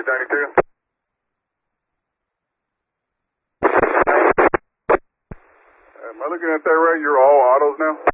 32. Am I looking at that right? You're all autos now?